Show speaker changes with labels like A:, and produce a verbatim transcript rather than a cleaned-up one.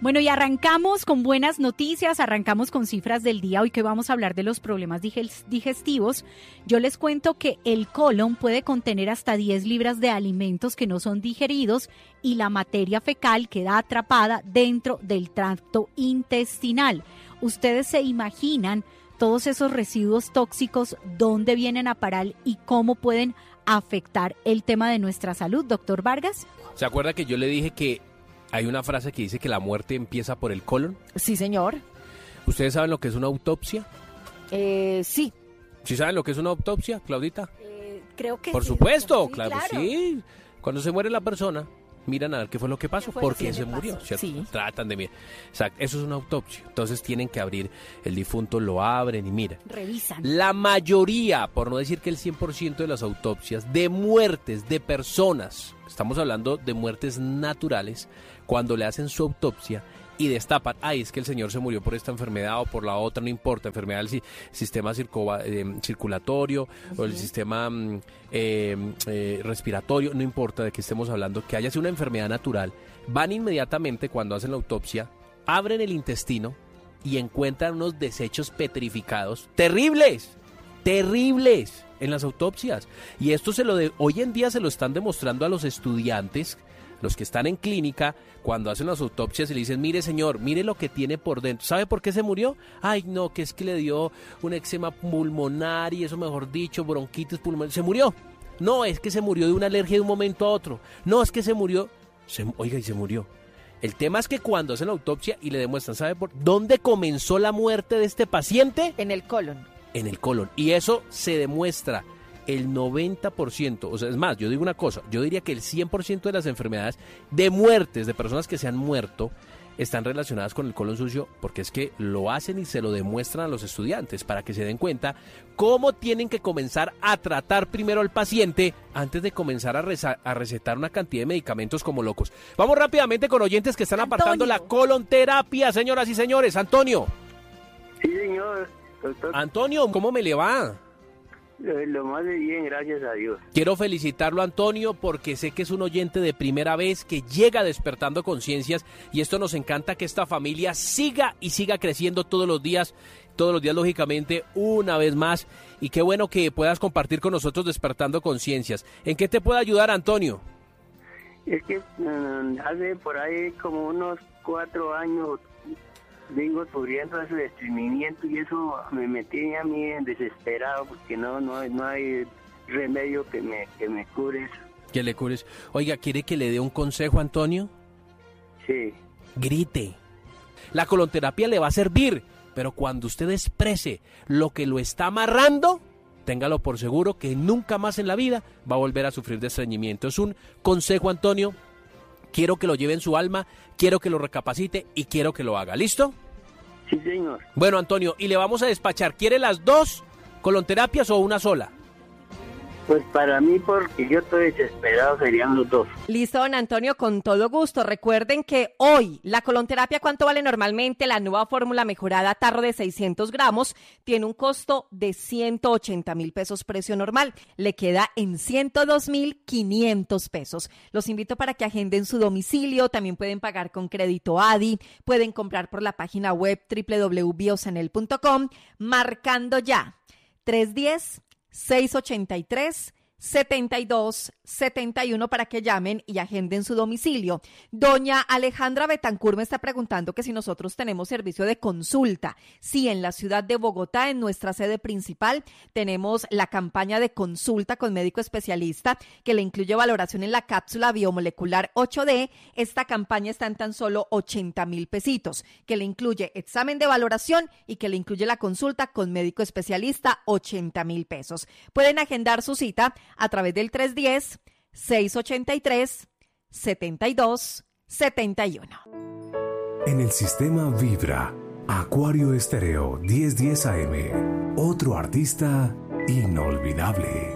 A: Bueno, y arrancamos con buenas noticias, arrancamos con cifras del día. Hoy que vamos a hablar de los problemas digestivos, yo les cuento que el colon puede contener hasta diez libras de alimentos que no son digeridos y la materia fecal queda atrapada dentro del tracto intestinal. ¿Ustedes se imaginan todos esos residuos tóxicos, dónde vienen a parar y cómo pueden afectar el tema de nuestra salud, doctor Vargas?
B: ¿Se acuerda que yo le dije que hay una frase que dice que la muerte empieza por el colon?
C: Sí, señor.
B: ¿Ustedes saben lo que es una autopsia?
C: Eh, sí.
B: ¿Sí saben lo que es una autopsia, Claudita?
A: Eh, creo que
B: Por
A: sí,
B: supuesto,
A: doctor. Sí,
B: claro,
A: claro.
B: sí. Cuando se muere la persona, miran a ver qué fue lo que pasó, por qué se murió,
A: pasó?
B: ¿cierto?
C: Sí.
B: Tratan de mirar. Exacto, eso es una autopsia. Entonces tienen que abrir el difunto, lo abren y miran.
A: Revisan.
B: La mayoría, por no decir que el cien por ciento de las autopsias de muertes de personas, estamos hablando de muertes naturales, cuando le hacen su autopsia y destapan, ay, es que el señor se murió por esta enfermedad o por la otra, no importa, enfermedad del si, sistema circo, eh, circulatorio uh-huh. o el sistema eh, eh, respiratorio, no importa de qué estemos hablando, que haya sido una enfermedad natural, van inmediatamente cuando hacen la autopsia, abren el intestino y encuentran unos desechos petrificados terribles, terribles en las autopsias. Y esto se lo de, hoy en día se lo están demostrando a los estudiantes, los que están en clínica, cuando hacen las autopsias y le dicen, mire señor, mire lo que tiene por dentro. ¿Sabe por qué se murió? Ay, no, que es que le dio un eczema pulmonar y eso, mejor dicho, bronquitis pulmonar. ¿Se murió? No, es que se murió de una alergia de un momento a otro. No, es que se murió. Se, oiga, y se murió. El tema es que cuando hacen la autopsia y le demuestran, ¿sabe por dónde comenzó la muerte de este paciente?
C: En el colon.
B: En el colon. Y eso se demuestra el noventa por ciento, o sea, es más, yo digo una cosa, yo diría que el cien por ciento de las enfermedades de muertes, de personas que se han muerto, están relacionadas con el colon sucio, porque es que lo hacen y se lo demuestran a los estudiantes para que se den cuenta cómo tienen que comenzar a tratar primero al paciente antes de comenzar a, reza- a recetar una cantidad de medicamentos como locos. Vamos rápidamente con oyentes que están
A: Antonio.
B: apartando la colonterapia, señoras y señores. Antonio.
D: Sí, señor, doctor.
B: Antonio, ¿cómo me le va?
D: Lo, lo más de bien, gracias a Dios.
B: Quiero felicitarlo, Antonio, porque sé que es un oyente de primera vez que llega despertando conciencias y esto nos encanta, que esta familia siga y siga creciendo todos los días, todos los días lógicamente, una vez más, y qué bueno que puedas compartir con nosotros despertando conciencias. ¿En qué te puede ayudar, Antonio?
D: Es que um, hace por ahí como unos cuatro años vengo sufriendo ese estreñimiento y eso me metí a mí desesperado porque no no, no hay remedio que me, que me cure eso.
B: Que le cures. Oiga, ¿quiere que le dé un consejo, Antonio?
D: Sí.
B: Grite. La colonterapia le va a servir, pero cuando usted exprese lo que lo está amarrando, téngalo por seguro que nunca más en la vida va a volver a sufrir de estreñimiento. Es un consejo, Antonio. Quiero que lo lleve en su alma, quiero que lo recapacite y quiero que lo haga. ¿Listo?
D: Sí, señor.
B: Bueno, Antonio, y le vamos a despachar. ¿Quiere las dos colonterapias o una sola?
D: Pues para mí, porque yo estoy desesperado, serían los dos.
C: Listo, don Antonio, con todo gusto. Recuerden que hoy la colonterapia, ¿cuánto vale normalmente? La nueva fórmula mejorada tarro de seiscientos gramos tiene un costo de ciento ochenta mil pesos precio normal. Le queda en ciento dos mil quinientos pesos. Los invito para que agenden su domicilio. También pueden pagar con crédito A D I. Pueden comprar por la página web doble u doble u doble u punto biosanel punto com marcando ya tres uno cero, seis ocho tres, siete dos siete uno para que llamen y agenden su domicilio. Doña Alejandra Betancur me está preguntando que si nosotros tenemos servicio de consulta. Sí, en la ciudad de Bogotá, en nuestra sede principal, tenemos la campaña de consulta con médico especialista que le incluye valoración en la cápsula biomolecular ocho D. Esta campaña está en tan solo ochenta mil pesitos, que le incluye examen de valoración y que le incluye la consulta con médico especialista, ochenta mil pesos. Pueden agendar su cita a través del tres uno cero, seis ocho tres, siete dos siete uno.
E: En el sistema Vibra, Acuario Estéreo diez diez A M, otro artista inolvidable.